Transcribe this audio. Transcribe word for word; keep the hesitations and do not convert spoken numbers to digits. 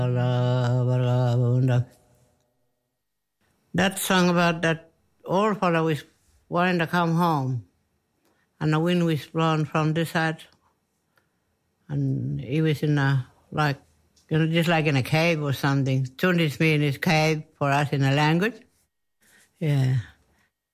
That song about that old fellow was wanting to come home, and the wind was blowing from this side, and he was in a, like, you know, just like in a cave or something. Tundis mean is cave for us in the language. Yeah.